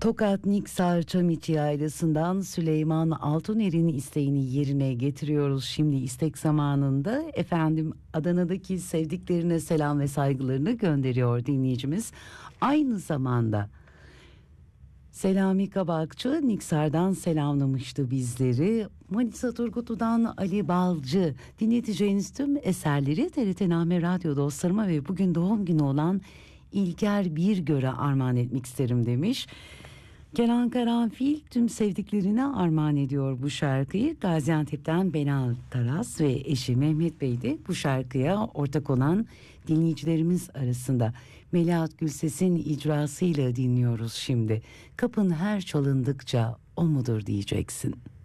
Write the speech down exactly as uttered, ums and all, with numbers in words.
Tokat Niksar Çamiçi ailesinden Süleyman Altuner'in isteğini yerine getiriyoruz. Şimdi istek zamanında efendim Adana'daki sevdiklerine selam ve saygılarını gönderiyor dinleyicimiz. Aynı zamanda Selami Kabakçı Niksar'dan selamlamıştı bizleri. Manisa Turgutlu'dan Ali Balcı dinleteceğiniz tüm eserleri T R T Name Radyo dostlarıma ve bugün doğum günü olan İlker Birgör'e armağan etmek isterim demiş. Kenan Karanfil tüm sevdiklerine armağan ediyor bu şarkıyı. Gaziantep'ten Benal Taras ve eşi Mehmet Bey de bu şarkıya ortak olan dinleyicilerimiz arasında. Melahat Gülses'in icrasıyla dinliyoruz şimdi. Kapın her çalındıkça o mudur diyeceksin.